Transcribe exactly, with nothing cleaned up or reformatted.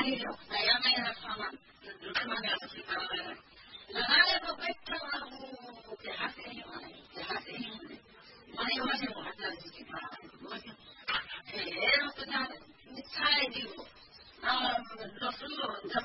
Kaya sama terutama di atas kita lalu beberapa orang jahat ini jahat ini mana masih ada di kita masih eh itu kan saya itu ah